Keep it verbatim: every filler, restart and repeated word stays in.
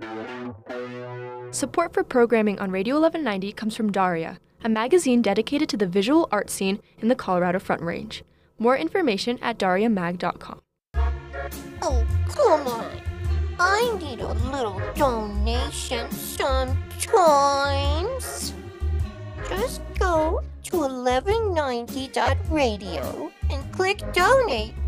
Support for programming on Radio eleven ninety comes from Daria, a magazine dedicated to the visual art scene in the Colorado Front Range. More information at daria mag dot com. Oh, come on. I need a little donation sometimes. Just go to eleven ninety dot radio and click donate